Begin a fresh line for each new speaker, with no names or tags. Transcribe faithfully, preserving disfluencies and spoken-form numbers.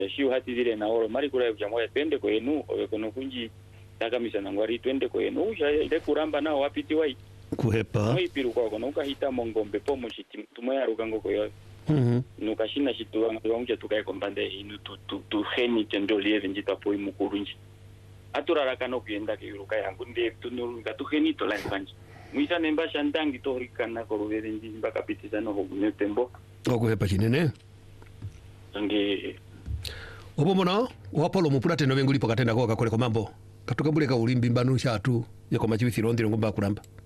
Shio hati zile na oro mari kula kuchamoya twende kwenu owe kono kunji takamisa na ngwari twende kwenu usha ile kuramba nao wapiti wai
kuhepa
mwipiru kwa kono ukahita mongombe pomo shiti tumoya rukango koyo
mhm
nukashina shitu wangu tukae kombande inu tu tu tu heni tendo lieve njita poi mukurunji aturaraka no kuyenda kiruka yangu nde tunuru gatu heni to live kanji mwisa nemba shandangi to rikana koruvere ndi mbaka pitisa no hogu tembo
okuhepa chinene
nge
obo mona wapolo mupulate no bengulipo katenda ko kakole ko mambo katukambule ka ulimbi mbanu shatu yako machibi thirondire ngomba kuramba